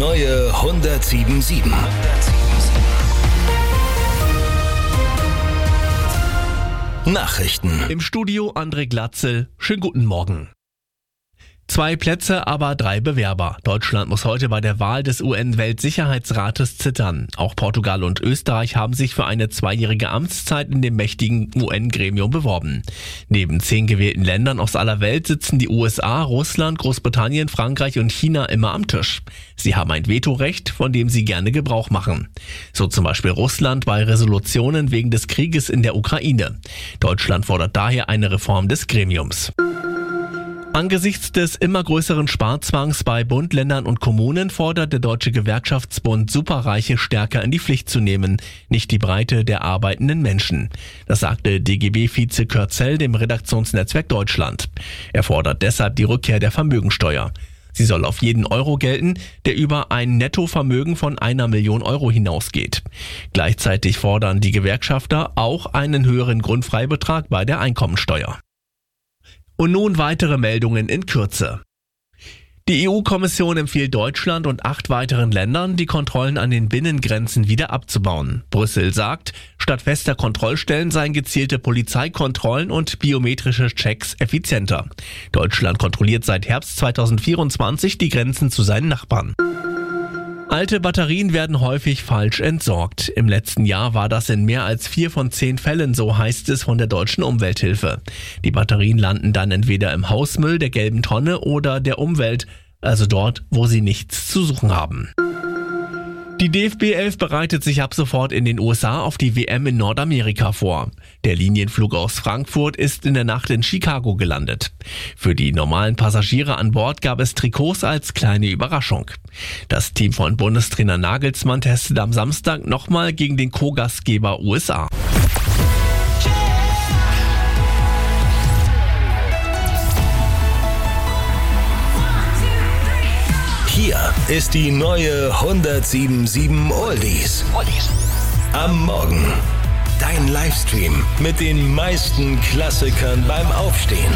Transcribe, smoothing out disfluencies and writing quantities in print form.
neue 107.7. Nachrichten. Im Studio André Glatzel. Schönen guten Morgen. 2 Plätze, aber 3 Bewerber. Deutschland muss heute bei der Wahl des UN-Weltsicherheitsrates zittern. Auch Portugal und Österreich haben sich für eine 2-jährige Amtszeit in dem mächtigen UN-Gremium beworben. Neben 10 gewählten Ländern aus aller Welt sitzen die USA, Russland, Großbritannien, Frankreich und China immer am Tisch. Sie haben ein Vetorecht, von dem sie gerne Gebrauch machen. So zum Beispiel Russland bei Resolutionen wegen des Krieges in der Ukraine. Deutschland fordert daher eine Reform des Gremiums. Angesichts des immer größeren Sparzwangs bei Bund, Ländern und Kommunen fordert der Deutsche Gewerkschaftsbund, Superreiche stärker in die Pflicht zu nehmen, nicht die Breite der arbeitenden Menschen. Das sagte DGB-Vize Kürzel dem Redaktionsnetzwerk Deutschland. Er fordert deshalb die Rückkehr der Vermögensteuer. Sie soll auf jeden Euro gelten, der über ein Nettovermögen von 1 Million Euro hinausgeht. Gleichzeitig fordern die Gewerkschafter auch einen höheren Grundfreibetrag bei der Einkommensteuer. Und nun weitere Meldungen in Kürze. Die EU-Kommission empfiehlt Deutschland und 8 weiteren Ländern, die Kontrollen an den Binnengrenzen wieder abzubauen. Brüssel sagt, statt fester Kontrollstellen seien gezielte Polizeikontrollen und biometrische Checks effizienter. Deutschland kontrolliert seit Herbst 2024 die Grenzen zu seinen Nachbarn. Alte Batterien werden häufig falsch entsorgt. Im letzten Jahr war das in mehr als 4 von 10 Fällen, so heißt es von der Deutschen Umwelthilfe. Die Batterien landen dann entweder im Hausmüll, der gelben Tonne oder der Umwelt, also dort, wo sie nichts zu suchen haben. Die DFB 11 bereitet sich ab sofort in den USA auf die WM in Nordamerika vor. Der Linienflug aus Frankfurt ist in der Nacht in Chicago gelandet. Für die normalen Passagiere an Bord gab es Trikots als kleine Überraschung. Das Team von Bundestrainer Nagelsmann testet am Samstag nochmal gegen den Co-Gastgeber USA. Hier ist die neue 107.7 Oldies. Am Morgen. Dein Livestream mit den meisten Klassikern beim Aufstehen.